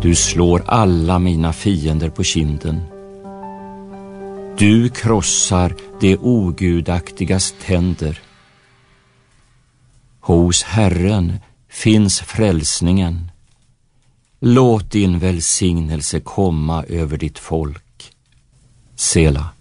Du slår alla mina fiender på kinden. Du krossar det ogudaktigas tänder. Hos Herren finns frälsningen. Låt din välsignelse komma över ditt folk. Sela.